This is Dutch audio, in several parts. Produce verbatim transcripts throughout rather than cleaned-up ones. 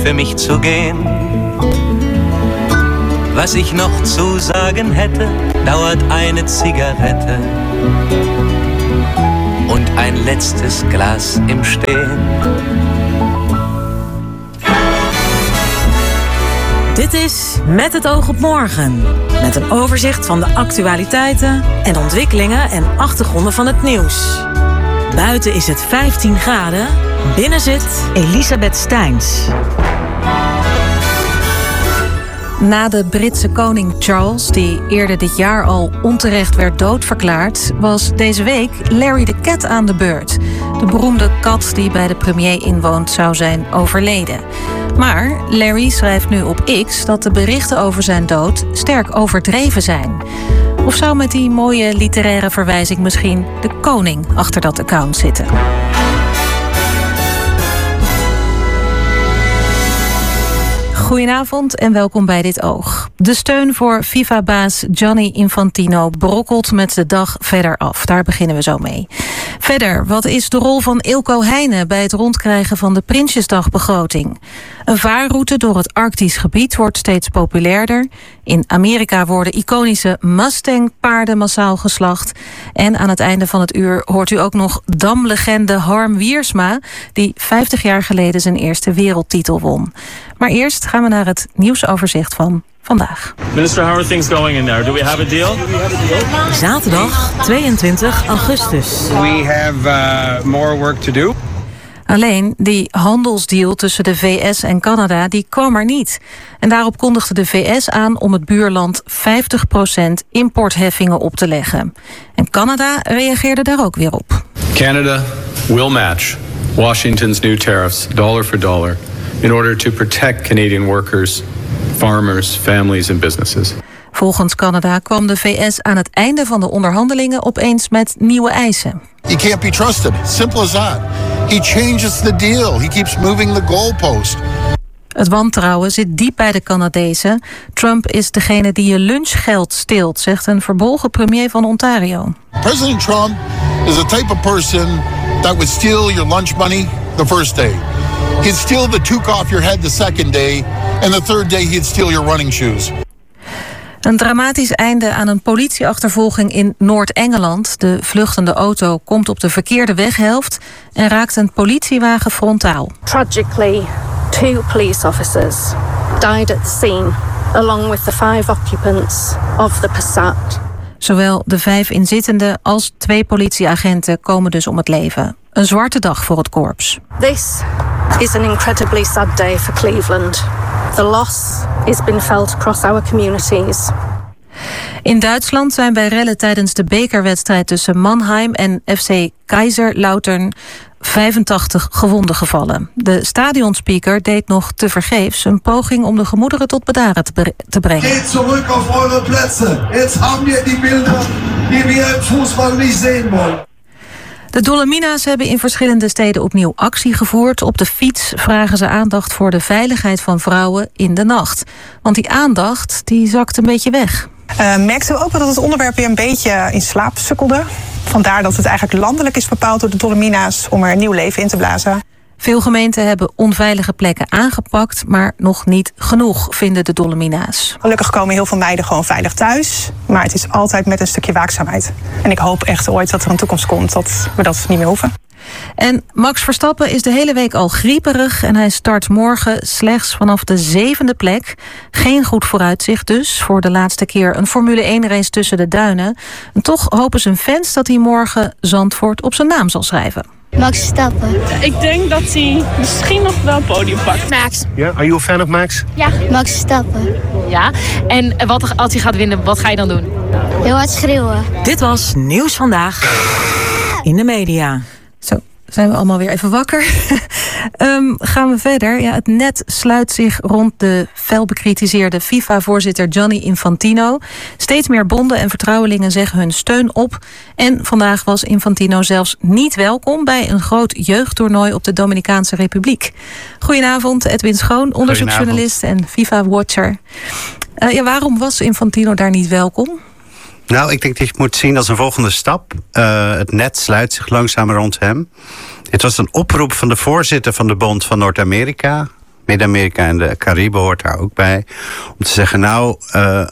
für mich zu gehen. Was ich noch zu sagen hätte, dauert eine Zigarette und ein letztes Glas im Stehen. Dit is Met het oog op morgen. Met een overzicht van de actualiteiten en ontwikkelingen en achtergronden van het nieuws. Buiten is het vijftien graden, binnen zit Elisabeth Steins. Na de Britse koning Charles, die eerder dit jaar al onterecht werd doodverklaard, was deze week Larry the Cat aan de beurt. De beroemde kat die bij de premier inwoont zou zijn overleden. Maar Larry schrijft nu op X dat de berichten over zijn dood sterk overdreven zijn. Of zou met die mooie literaire verwijzing misschien de koning achter dat account zitten? Goedenavond en welkom bij Dit Oog. De steun voor FIFA-baas Gianni Infantino brokkelt met de dag verder af. Daar beginnen we zo mee. Verder, wat is de rol van Eelco Heijnen bij het rondkrijgen van de Prinsjesdagbegroting? Een vaarroute door het Arktisch gebied wordt steeds populairder. In Amerika worden iconische Mustang-paarden massaal geslacht. En aan het einde van het uur hoort u ook nog damlegende Harm Wiersma, die vijftig jaar geleden zijn eerste wereldtitel won. Maar eerst gaan we naar het nieuwsoverzicht van vandaag. Minister, how are things going in there? Do we have a deal? Zaterdag tweeëntwintig augustus. We have uh, more work to do. Alleen die handelsdeal tussen de V S en Canada die kwam er niet. En daarop kondigde de V S aan om het buurland vijftig procent importheffingen op te leggen. En Canada reageerde daar ook weer op. Canada will match Washington's new tariffs dollar for dollar in order to protect Canadian workers, farmers, families and businesses. Volgens Canada kwam de V S aan het einde van de onderhandelingen opeens met nieuwe eisen. He can't be trusted. Simple as that. He changes the deal. He keeps moving the goalpost. Het wantrouwen zit diep bij de Canadezen. Trump is degene die je lunchgeld steelt, zegt een verbolgen premier van Ontario. President Trump is the type of person that would steal your lunch money the first day. He'd steal the toque off your head the second day. And the third day he'd steal your running shoes. Een dramatisch einde aan een politieachtervolging in Noord-Engeland. De vluchtende auto komt op de verkeerde weghelft en raakt een politiewagen frontaal. Tragically, two police officers died at the scene, along with the five occupants of the Passat. Zowel de vijf inzittenden als twee politieagenten komen dus om het leven. Een zwarte dag voor het korps. This is an incredibly sad day for Cleveland. The loss has been felt across our communities. In Duitsland zijn bij rellen tijdens de bekerwedstrijd tussen Mannheim en F C Kaiserslautern vijfentachtig gewonden gevallen. De stadionspeaker deed nog tevergeefs een poging om de gemoederen tot bedaren te, bre- te brengen. Geht zurück auf eure Plätze. Jetzt haben wir die Bilder, die wir im Fußball nicht sehen wollen. De Dolomina's hebben in verschillende steden opnieuw actie gevoerd. Op de fiets vragen ze aandacht voor de veiligheid van vrouwen in de nacht. Want die aandacht die zakt een beetje weg. Uh, merkten we ook wel dat het onderwerp weer een beetje in slaap sukkelde. Vandaar dat het eigenlijk landelijk is bepaald door de Dolomina's om er nieuw leven in te blazen. Veel gemeenten hebben onveilige plekken aangepakt, maar nog niet genoeg, vinden de Dolomina's. Gelukkig komen heel veel meiden gewoon veilig thuis. Maar het is altijd met een stukje waakzaamheid. En ik hoop echt ooit dat er een toekomst komt dat we dat niet meer hoeven. En Max Verstappen is de hele week al grieperig en hij start morgen slechts vanaf de zevende plek. Geen goed vooruitzicht dus, voor de laatste keer een Formule één race tussen de duinen. En toch hopen zijn fans dat hij morgen Zandvoort op zijn naam zal schrijven. Max Verstappen. Ik denk dat hij misschien nog wel een podium pakt. Max. Ja, are you a fan of Max? Ja. Max Verstappen. Ja, en wat, als hij gaat winnen, wat ga je dan doen? Heel hard schreeuwen. Dit was Nieuws Vandaag in de media. Zo, zijn we allemaal weer even wakker. um, gaan we verder. Ja, het net sluit zich rond de fel bekritiseerde FIFA-voorzitter Gianni Infantino. Steeds meer bonden en vertrouwelingen zeggen hun steun op. En vandaag was Infantino zelfs niet welkom bij een groot jeugdtoernooi op de Dominicaanse Republiek. Goedenavond, Edwin Schoon, onderzoeksjournalist en FIFA-watcher. Uh, ja, waarom was Infantino daar niet welkom? Nou, ik denk dat je het moet zien als een volgende stap. Uh, het net sluit zich langzaam rond hem. Het was een oproep van de voorzitter van de Bond van Noord-Amerika, Midden-Amerika en de Cariben hoort daar ook bij. Om te zeggen, nou, uh,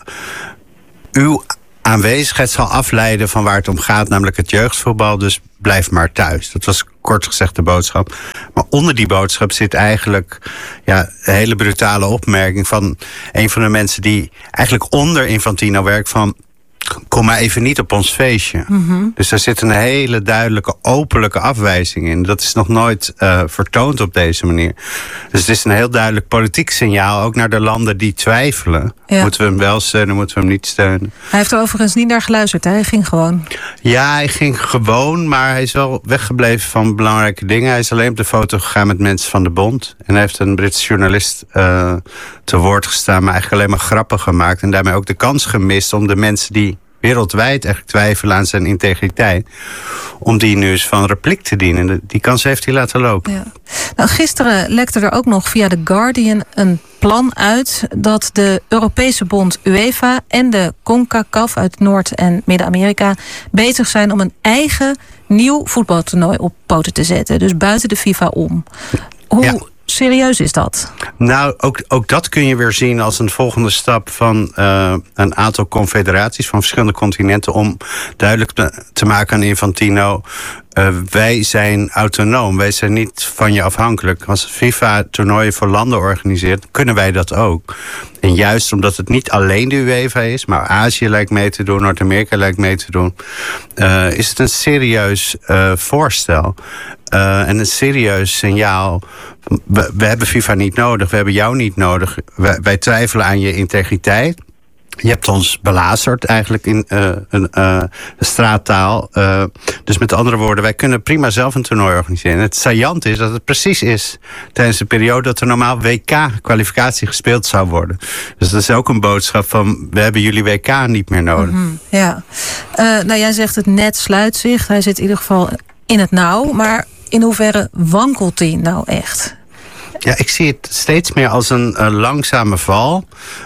uw aanwezigheid zal afleiden van waar het om gaat, namelijk het jeugdvoetbal, dus blijf maar thuis. Dat was kort gezegd de boodschap. Maar onder die boodschap zit eigenlijk ja, een hele brutale opmerking van een van de mensen die eigenlijk onder Infantino werkt van, kom maar even niet op ons feestje. Mm-hmm. Dus daar zit een hele duidelijke, openlijke afwijzing in. Dat is nog nooit uh, vertoond op deze manier. Dus het is een heel duidelijk politiek signaal, ook naar de landen die twijfelen. Ja. Moeten we hem wel steunen, moeten we hem niet steunen? Hij heeft er overigens niet naar geluisterd, hè? Hij ging gewoon. Ja, hij ging gewoon, maar hij is wel weggebleven van belangrijke dingen. Hij is alleen op de foto gegaan met mensen van de Bond. En hij heeft een Britse journalist uh, te woord gestaan, maar eigenlijk alleen maar grappen gemaakt. En daarmee ook de kans gemist om de mensen die wereldwijd echt twijfelen aan zijn integriteit, om die nu eens van repliek te dienen. Die kans heeft hij laten lopen. Ja. Nou, gisteren lekte er ook nog via The Guardian een plan uit dat de Europese bond UEFA en de CONCACAF uit Noord- en Midden-Amerika bezig zijn om een eigen nieuw voetbaltoernooi op poten te zetten. Dus buiten de FIFA om. Hoe ja. serieus is dat? Nou, ook, ook dat kun je weer zien als een volgende stap van uh, een aantal confederaties van verschillende continenten om duidelijk te, te maken aan Infantino, Uh, wij zijn autonoom, wij zijn niet van je afhankelijk. Als FIFA toernooien voor landen organiseert, kunnen wij dat ook. En juist omdat het niet alleen de UEFA is, maar Azië lijkt mee te doen, Noord-Amerika lijkt mee te doen, Uh, is het een serieus uh, voorstel. Uh, en een serieus signaal. We, we hebben FIFA niet nodig, we hebben jou niet nodig. Wij, wij twijfelen aan je integriteit. Je hebt ons belazerd eigenlijk in uh, een uh, straattaal. Uh, dus met andere woorden, wij kunnen prima zelf een toernooi organiseren. En het saillant is dat het precies is tijdens de periode dat er normaal W K-kwalificatie gespeeld zou worden. Dus dat is ook een boodschap van, we hebben jullie W K niet meer nodig. Mm-hmm, ja. Uh, nou, jij zegt het net sluit zich. Hij zit in ieder geval in het nauw. Maar in hoeverre wankelt hij nou echt? Ja, ik zie het steeds meer als een uh, langzame val.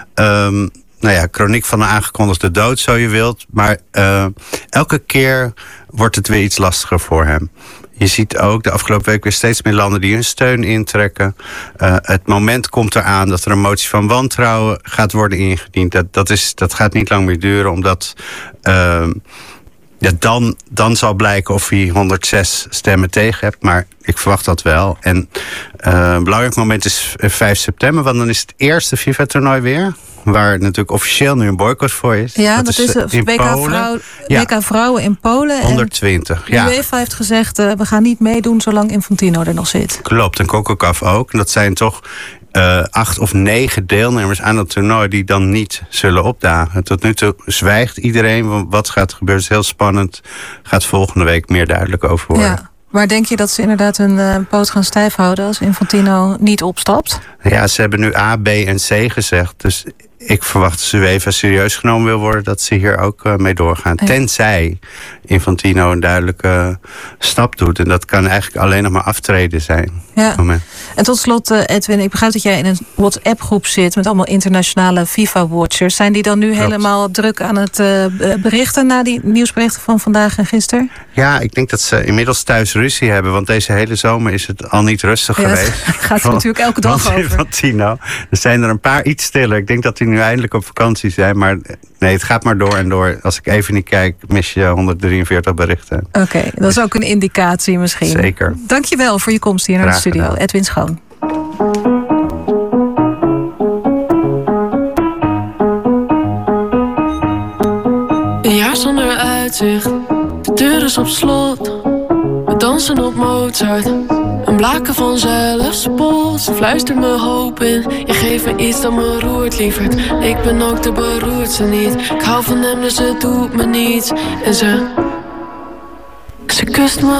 Um, Nou ja, chroniek van een aangekondigde dood, zo je wilt. Maar uh, elke keer wordt het weer iets lastiger voor hem. Je ziet ook de afgelopen week weer steeds meer landen die hun steun intrekken. Uh, het moment komt eraan dat er een motie van wantrouwen gaat worden ingediend. Dat, dat, is, dat gaat niet lang meer duren, omdat Uh, Ja, dan, dan zal blijken of hij honderdzes stemmen tegen hebt. Maar ik verwacht dat wel. En uh, een belangrijk moment is vijf september. Want dan is het eerste FIFA-toernooi weer. Waar natuurlijk officieel nu een boycott voor is. Ja, dat, dat is, is in W K, vrouw, ja. W K vrouwen in Polen. honderdtwintig, en ja. De UEFA heeft gezegd, uh, we gaan niet meedoen zolang Infantino er nog zit. Klopt, en CONCACAF ook. En dat zijn toch Uh, acht of negen deelnemers aan het toernooi die dan niet zullen opdagen. Tot nu toe zwijgt iedereen. Wat gaat gebeuren is heel spannend. Gaat volgende week meer duidelijk over worden. Ja, maar denk je dat ze inderdaad hun uh, poot gaan stijf houden als Infantino niet opstapt? Ja, ze hebben nu A, B en C gezegd. Dus ik verwacht als de UEFA serieus genomen wil worden, dat ze hier ook uh, mee doorgaan. Ja. Tenzij Infantino een duidelijke uh, stap doet. En dat kan eigenlijk alleen nog maar aftreden zijn. Ja. En tot slot, uh, Edwin, ik begrijp dat jij in een WhatsApp-groep zit met allemaal internationale FIFA-watchers. Zijn die dan nu Klopt. helemaal druk aan het uh, berichten na die nieuwsberichten van vandaag en gisteren? Ja, ik denk dat ze inmiddels thuis ruzie hebben. Want deze hele zomer is het al niet rustig ja, geweest. Het gaat er natuurlijk elke dag over. Infantino. Er zijn er een paar iets stiller. Ik denk dat die nu eindelijk op vakantie zijn. Maar nee, het gaat maar door en door. Als ik even niet kijk, mis je honderddrieënveertig berichten. Oké, okay, dat is ook een indicatie misschien. Zeker. Dankjewel voor je komst hier naar Graag de studio. Gedaan. Edwin Schoon. Een jaar zonder uitzicht. De deur is op slot. We dansen op Mozart. Een blaken van zelfspot. Ze fluistert me hoop in. Je geeft me iets dat me roert, lieverd. Ik ben ook de beroerdste niet. Ik hou van hem, dus het doet me niets. En ze, ze kust me